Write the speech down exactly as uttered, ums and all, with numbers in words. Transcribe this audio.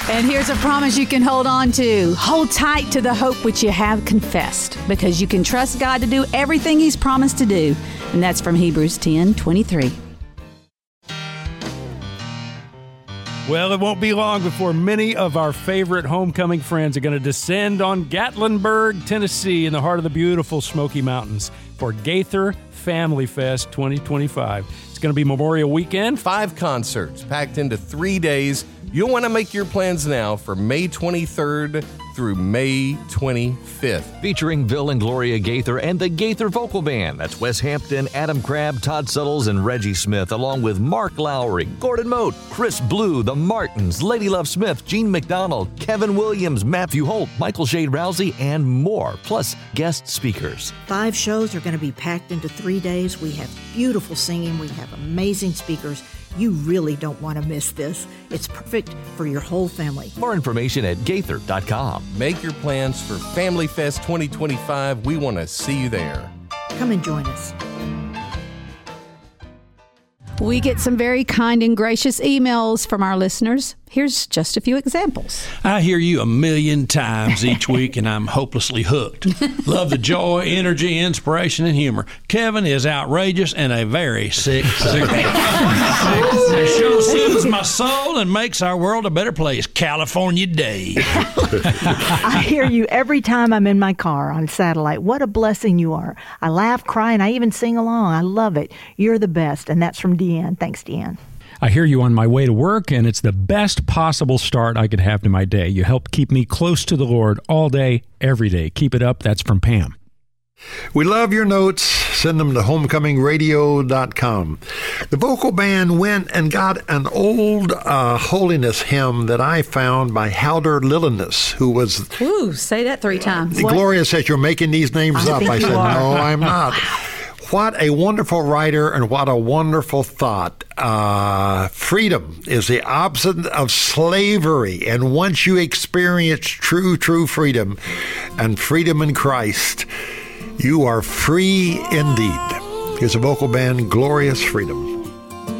And here's a promise you can hold on to. Hold tight to the hope which you have confessed, because you can trust God to do everything He's promised to do. And that's from Hebrews ten twenty-three. Well, it won't be long before many of our favorite homecoming friends are going to descend on Gatlinburg, Tennessee, in the heart of the beautiful Smoky Mountains for Gaither Family Fest twenty twenty-five. It's going to be Memorial Weekend. Five concerts packed into three days. You'll want to make your plans now for May twenty-third through May twenty-fifth. Featuring Bill and Gloria Gaither and the Gaither Vocal Band. That's Wes Hampton, Adam Crabb, Todd Suttles, and Reggie Smith, along with Mark Lowry, Gordon Mote, Chris Blue, The Martins, Lady Love Smith, Gene McDonald, Kevin Williams, Matthew Holt, Michael Shade Rousey, and more, plus guest speakers. Five shows are going to be packed into three days. We have beautiful singing. We have amazing speakers. You really don't want to miss this. It's perfect for your whole family. More information at gaither dot com. Make your plans for Family Fest twenty twenty-five. We want to see you there. Come and join us. We get some very kind and gracious emails from our listeners. Here's just a few examples. I hear you a million times each week, and I'm hopelessly hooked. Love the joy, energy, inspiration, and humor. Kevin is outrageous and a very sick, sick man. The show soothes my soul and makes our world a better place. California Day. I hear you every time I'm in my car on satellite. What a blessing you are. I laugh, cry, and I even sing along. I love it. You're the best. And that's from Deanne. Thanks, Deanne. I hear you on my way to work, and it's the best possible start I could have to my day. You help keep me close to the Lord all day, every day. Keep it up. That's from Pam. We love your notes. Send them to homecoming radio dot com. The vocal band went and got an old uh, holiness hymn that I found by Halder Lillinus, who was... Ooh, say that three times. Gloria says, you're making these names I up. think I you said, are. no, I'm not. What a wonderful writer and what a wonderful thought. Uh, freedom is the opposite of slavery. And once you experience true, true freedom and freedom in Christ, you are free indeed. Here's a vocal band, Glorious Freedom.